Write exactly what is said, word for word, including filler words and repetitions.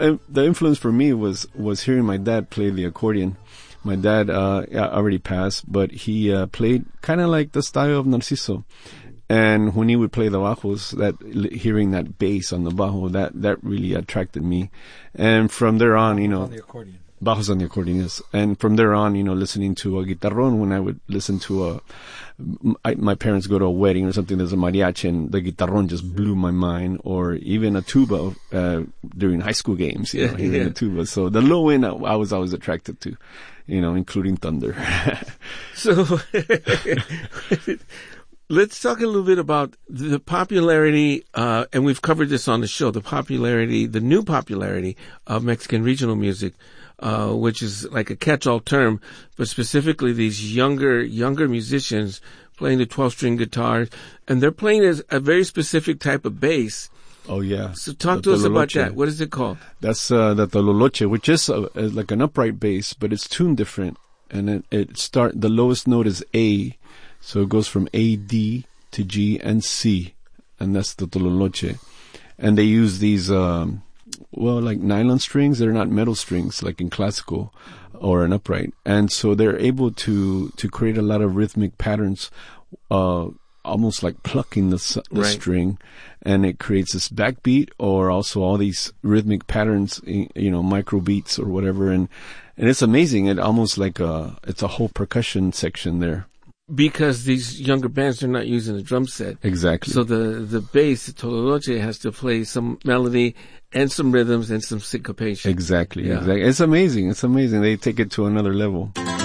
uh, the influence for me was, was hearing my dad play the accordion. My dad, uh, already passed, but he, uh, played kind of like the style of Narciso. And when he would play the bajos, that, hearing that bass on the bajo, that, that really attracted me. And from there on, you know. On the accordion. Bajos on the accordion, yes. And from there on, you know, listening to a guitarrón, when I would listen to a, I, my parents go to a wedding or something, there's a mariachi and the guitarrón just blew my mind, or even a tuba, uh, during high school games, you know, hearing yeah. a tuba. So the low end, I, I was always attracted to, you know, including thunder. So, let's talk a little bit about the popularity, uh, and we've covered this on the show, the popularity, the new popularity of Mexican regional music. Uh, which is like a catch-all term, but specifically these younger, younger musicians playing the twelve-string guitars, and they're playing as a very specific type of bass. Oh, yeah. So talk the to us about tololoche. that. What is it called? That's, uh, the tololoche, which is, uh, like an upright bass, but it's tuned different. And it, it start, the lowest note is A, so it goes from A, D to G and C, and that's the tololoche. And they use these, um, well, like nylon strings. They're not metal strings like in classical or an upright. And so they're able to, to create a lot of rhythmic patterns, uh, almost like plucking the, the right. string, and it creates this backbeat, or also all these rhythmic patterns, you know, micro beats or whatever. And, and it's amazing. It almost like a, it's a whole percussion section there. Because these younger bands are not using a drum set. Exactly. So the, the bass, the tololoche, has to play some melody and some rhythms and some syncopation. Exactly. Yeah. Exactly. It's amazing. It's amazing. They take it to another level.